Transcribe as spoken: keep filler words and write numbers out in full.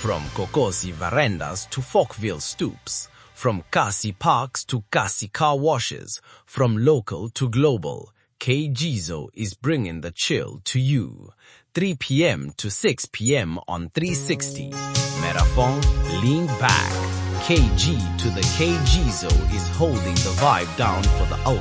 From Kokosi verandas to Falkville stoops, from Kasi parks to Kasi car washes, from local to global, K Gizo is bringing the chill to you. three p m to six p m on three sixty. Merafong, lean back. K G to the K Gizo is holding the vibe down for the ultra.